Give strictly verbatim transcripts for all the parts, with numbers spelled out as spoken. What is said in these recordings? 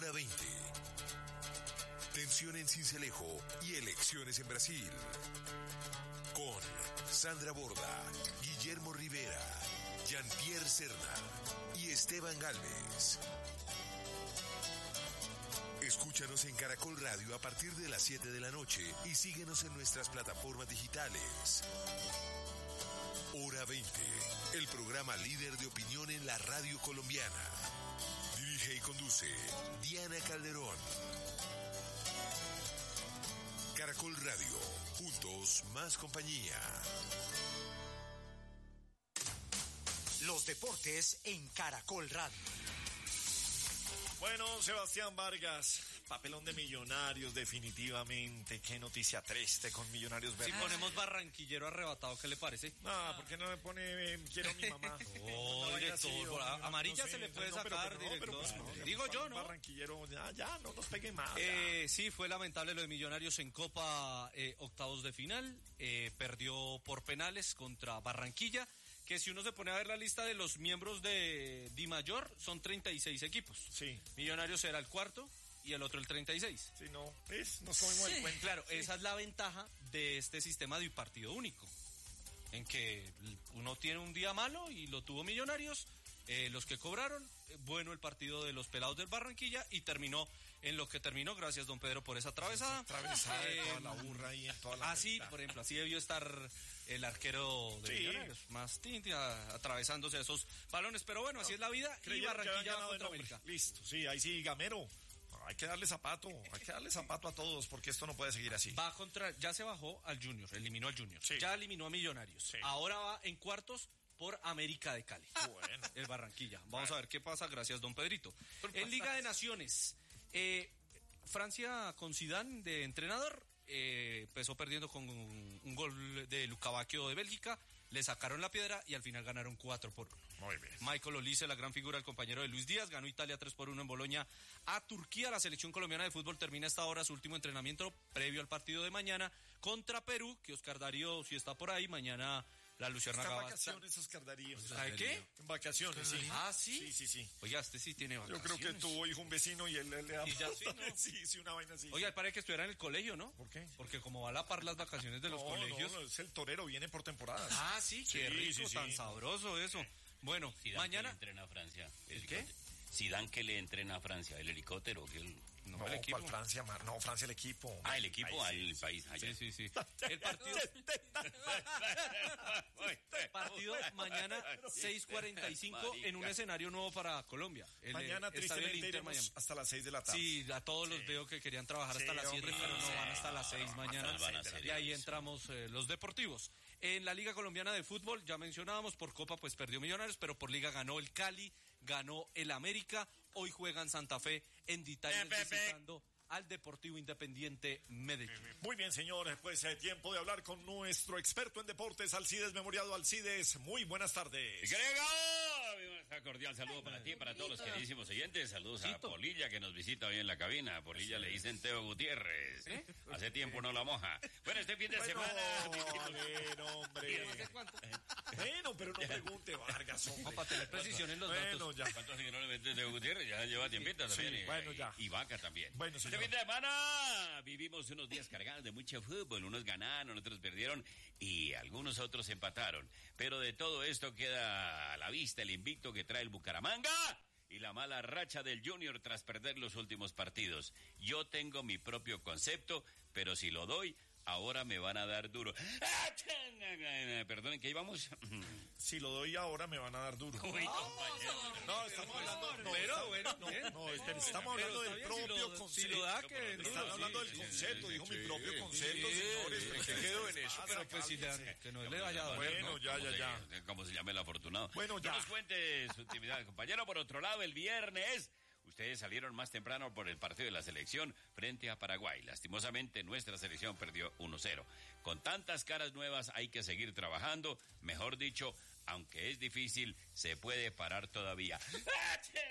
Hora veinte. Tensión en Sincelejo y elecciones en Brasil. Con Sandra Borda, Guillermo Rivera, Jean-Pierre Serna y Esteban Galvez. Escúchanos en Caracol Radio a partir de las siete de la noche y síguenos en nuestras plataformas digitales. Hora veinte, el programa líder de opinión en la radio colombiana. Dirige y conduce Diana Calderón. Caracol Radio, juntos más compañía. Los deportes en Caracol Radio. Bueno, Sebastián Vargas, papelón de Millonarios, definitivamente. Qué noticia triste con Millonarios Verdes. Si ponemos barranquillero arrebatado, ¿qué le parece? Ah, ¿por qué no me pone eh, quiero a mi mamá? Oh, no, director, así, por no, amarilla no sé, se le puede no, sacar, pero, pero, director. No, pero, pues, no, Digo yo, ¿no? Barranquillero, ya, ya, no nos pegue más. Eh, sí, fue lamentable lo de Millonarios en Copa eh, octavos de final. Eh, perdió por penales contra Barranquilla, que si uno se pone a ver la lista de los miembros de Di Mayor, son treinta y seis equipos. Sí. Millonarios era el cuarto y el otro el treinta y seis. Sí, no, ¿ves? Nos comimos Sí, el cuento. claro, Sí. esa es la ventaja de este sistema de partido único, en que uno tiene un día malo y lo tuvo Millonarios, eh, los que cobraron, eh, bueno el partido de los pelados del Barranquilla y terminó en lo que terminó, gracias don Pedro por esa atravesada. Atravesada de Eh, toda la burra ahí en toda la Así, ventana. por ejemplo, así debió estar el arquero de Sí. Millonarios, más tinti, a- atravesándose esos balones, pero bueno, así es la vida. Y Creyeron que habían Barranquilla va ganado de contra nombre. América. Listo, sí, ahí sí, Gamero. Hay que darle zapato, hay que darle zapato a todos porque esto no puede seguir así. Va contra, ya se bajó al Junior, eliminó al Junior, Sí. ya eliminó a Millonarios. Sí. Ahora va en cuartos por América de Cali. Bueno. El Barranquilla. Vamos Bueno. a ver qué pasa, gracias don Pedrito. En Liga de Naciones, eh, Francia con Zidane de entrenador, eh, empezó perdiendo con un, un gol de Lucavacchio de Bélgica, le sacaron la piedra y al final ganaron cuatro por uno. Muy bien. Michael Olise, la gran figura, el compañero de Luis Díaz, ganó Italia tres por uno en Boloña a Turquía. La selección colombiana de fútbol termina esta hora su último entrenamiento previo al partido de mañana contra Perú, que Oscar Darío, si está por ahí, mañana la Luciérnaga Está en va a estar. vacaciones, Oscar Darío. ¿Sabe qué? En vacaciones, sí. Ah, ¿sí? Sí, sí, sí. Oiga, este sí tiene Yo vacaciones. creo que tuvo hijo un vecino y él, él le da... Y ya sí, ¿no? sí, sí, una vaina así. Oiga, parece que estuviera en el colegio, ¿no? ¿Por qué? Porque como va a la par las vacaciones de los no, colegios. no, no, es el torero, viene por temporadas. Ah, sí, qué Sí, rico, sí, sí. tan sabroso eso. Bueno, Zidane mañana. que le entrena a Francia. ¿El qué? Zidane que le entrena a Francia, el helicóptero. Que el... No, No, el equipo. ¿cuál Francia? Mar? No, Francia el equipo. Ah, el equipo, Ahí al país. Allá. Sí, sí, sí. El partido, partido mañana seis cuarenta y cinco en un escenario nuevo para Colombia. El, Mañana el estadio del tristemente Inter iremos Miami. hasta las seis de la tarde. Sí, a todos los Sí. veo que querían trabajar hasta Sí, las siete, hombre, pero no sí. van hasta las seis mañana. Van a ser Y ahí eso. entramos eh, los deportivos. En la Liga Colombiana de Fútbol, ya mencionábamos, por Copa pues perdió Millonarios, pero por Liga ganó el Cali, ganó el América. Hoy juegan Santa Fe en Detalles visitando al Deportivo Independiente Medellín. Muy bien, señores, pues es tiempo de hablar con nuestro experto en deportes, Alcides Memoriado. Alcides, muy buenas tardes. ¡Grego! Un cordial saludo para ti, para todos los queridísimos oyentes. Saludos a Polilla, que nos visita hoy en la cabina. A Polilla le dicen Teo Gutiérrez. Hace tiempo no la moja. Bueno, este fin de Bueno, semana... a ver, hombre. ¿Hace cuánto? Bueno, pero no pregunte, Vargas, hombre. No, para tener precisión en los Bueno, datos. ya. ¿Cuánto hace que no le mete Teo Gutiérrez? Ya lleva tiempita Sí, también. y- bueno, ya. Y Vaca también. Bueno, este señor. fin de semana vivimos unos días cargados de mucho fútbol. Unos ganaron, otros perdieron y algunos otros empataron. Pero de todo esto queda a la vista el invicto que trae el Bucaramanga y la mala racha del Junior tras perder los últimos partidos. Yo tengo mi propio concepto, pero si lo doy, ahora me van a dar duro. Perdonen, ¿qué íbamos? Si lo doy ahora me van a dar duro. Uy, compañero. No, estamos hablando... No, Pero, está- bueno, no, bien. no, este, estamos hablando Pero del está bien, si propio lo- concepto. si lo da, que Están duro, hablando sí, del sí, concepto, sí, dijo sí, mi propio sí, concepto, sí, señores. sí, pero sí, ¿qué sí, quedó sí, en eso? pero pues si le- Cálmense. que no le vaya a doler, Bueno, ¿no? ya, ya, ¿Cómo ya. se- ¿Cómo se llama el afortunado? Bueno, ya. No nos cuente su intimidad, compañero. Por otro lado, el viernes, ustedes salieron más temprano por el partido de la selección frente a Paraguay. Lastimosamente, nuestra selección perdió uno cero. Con tantas caras nuevas hay que seguir trabajando. Mejor dicho, aunque es difícil, se puede parar todavía.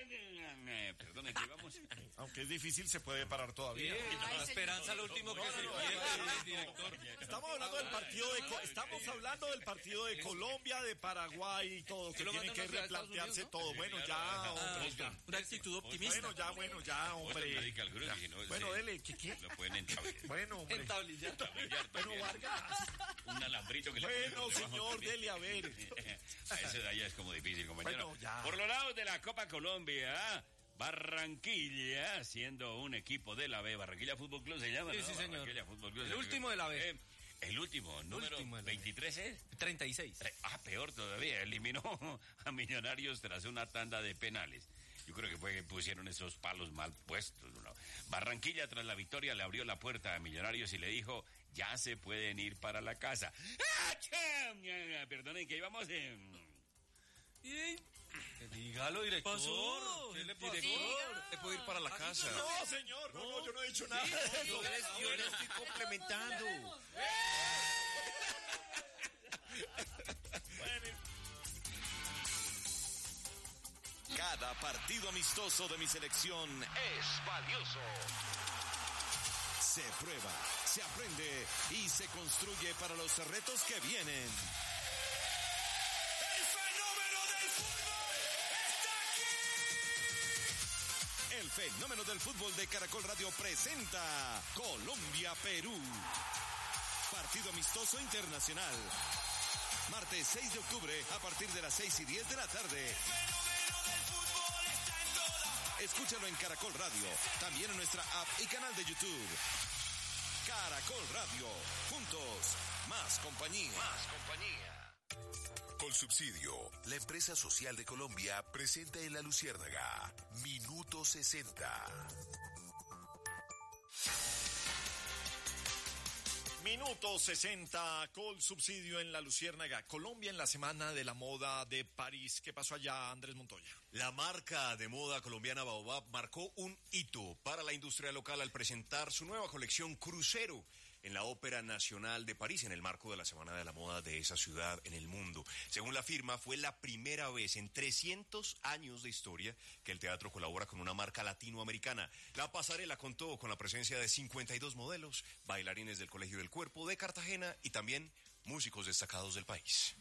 Eh, perdón, ¿en qué vamos? Aunque es difícil, se puede parar todavía. Sí, la esperanza lo último que se pierde, el director. Estamos hablando del partido de Co- estamos hablando del partido de Colombia, de Paraguay y todo, que lo tiene que mandan a Estados replantearse Unidos, ¿no? todo. Bueno, ya, hombre, ya. Una actitud optimista. Bueno, ya, bueno, ya, hombre. Radical Group, Ya. que no, Bueno, sí, dele, ¿qué qué? Lo pueden entablillar. Bueno, hombre. Entablillar. Entablillar Bueno, también. Vargas. Un alambrito que le Bueno, ponen por debajo señor, también. dele a ver. Eso de allá es como difícil, compañero. Bueno, ya. Por los lados de la Copa Colombia, Barranquilla, siendo un equipo de la B, Barranquilla Fútbol Club se llama, Sí, ¿no? sí, señor. Barranquilla Fútbol Club. El último de la B. Eh, el último, número Último de la B. veintitrés es. treinta y seis. Ah, peor todavía, eliminó a Millonarios tras una tanda de penales. Yo creo que fue que pusieron esos palos mal puestos, ¿no? Barranquilla, tras la victoria, le abrió la puerta a Millonarios y le dijo, ya se pueden ir para la casa. ¡Ah, che! Perdonen, que íbamos en... Y... Dígalo, director. Pasó, ¿Qué le pasó? director. Te puedo ir para la casa. No, señor, no, no, yo no he dicho nada. Yo le, yo le estoy complementando. Cada partido amistoso de mi selección es valioso. Se prueba, se aprende y se construye para los retos que vienen. ¡El fenómeno del fútbol está aquí! El fenómeno del fútbol de Caracol Radio presenta Colombia-Perú. Partido amistoso internacional. Martes seis de octubre a partir de las seis y diez de la tarde. Escúchalo en Caracol Radio, también en nuestra app y canal de YouTube. Caracol Radio, juntos, más compañía. Más compañía. Colsubsidio, la empresa social de Colombia, presenta en La Luciérnaga, Minuto sesenta. Minuto sesenta, Colsubsidio en La Luciérnaga. Colombia en la Semana de la Moda de París. ¿Qué pasó allá, Andrés Montoya? La marca de moda colombiana Baobab marcó un hito para la industria local al presentar su nueva colección Crucero en la Ópera Nacional de París, en el marco de la Semana de la Moda de esa ciudad en el mundo. Según la firma, fue la primera vez en trescientos años de historia que el teatro colabora con una marca latinoamericana. La pasarela contó con la presencia de cincuenta y dos modelos, bailarines del Colegio del Cuerpo de Cartagena y también músicos destacados del país.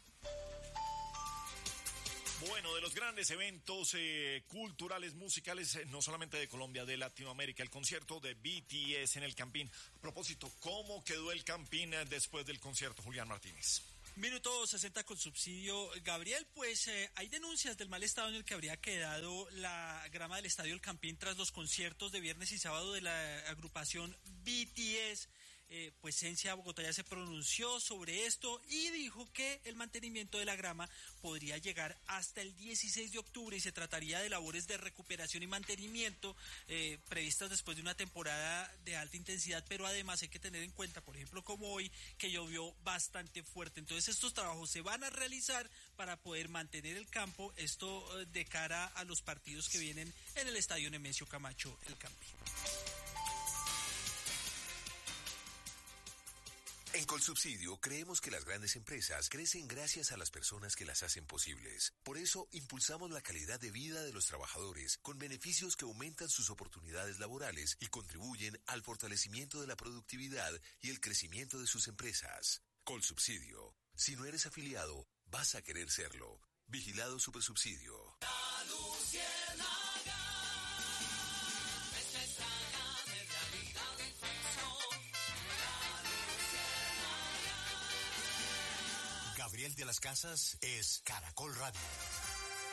Bueno, de los grandes eventos eh, culturales, musicales, eh, no solamente de Colombia, de Latinoamérica, el concierto de B T S en el Campín. A propósito, ¿cómo quedó el Campín eh, después del concierto, Julián Martínez? Minuto sesenta con subsidio. Gabriel, pues eh, hay denuncias del mal estado en el que habría quedado la grama del Estadio El Campín tras los conciertos de viernes y sábado de la agrupación B T S. Eh, pues Ciencia Bogotá ya se pronunció sobre esto y dijo que el mantenimiento de la grama podría llegar hasta el dieciséis de octubre y se trataría de labores de recuperación y mantenimiento eh, previstas después de una temporada de alta intensidad, pero además hay que tener en cuenta, por ejemplo, como hoy, que llovió bastante fuerte. Entonces estos trabajos se van a realizar para poder mantener el campo, esto eh, de cara a los partidos que vienen en el Estadio Nemesio Camacho, el Campín. En Colsubsidio creemos que las grandes empresas crecen gracias a las personas que las hacen posibles. Por eso impulsamos la calidad de vida de los trabajadores con beneficios que aumentan sus oportunidades laborales y contribuyen al fortalecimiento de la productividad y el crecimiento de sus empresas. Colsubsidio. Si no eres afiliado, vas a querer serlo. Vigilado Supersubsidio. La Luciérnaga, esta es saga de realidad y ficción. Gabriel de las Casas es Caracol Radio.